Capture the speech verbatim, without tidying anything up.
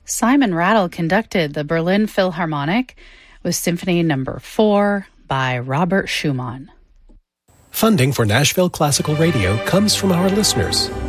Simon Rattle conducted the Berlin Philharmonic with Symphony Number four by Robert Schumann. Funding for Nashville Classical Radio comes from our listeners.